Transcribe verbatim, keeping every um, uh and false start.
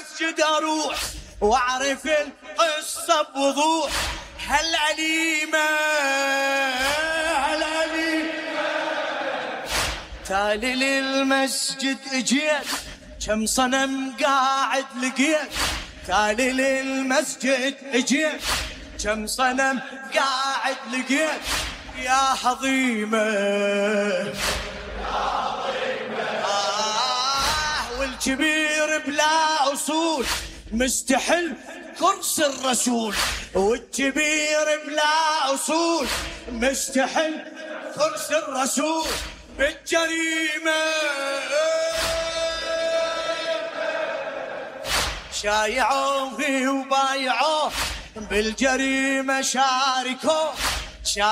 المسجد اروح واعرف القصة بوضوح. هالعليمة هالعليمة تالي للمسجد اجيت كم صنم قاعد لقيت. تالي للمسجد اجيت كم صنم قاعد لقيت. يا حظيمة يا حظيمة آه والكبير بلا أصول مستحل كرسي الرسول. والكبير بلا أصول مستحل كرسي الرسول. بالجريمة شايعوه وبايعوه بالجريمة شاركوه.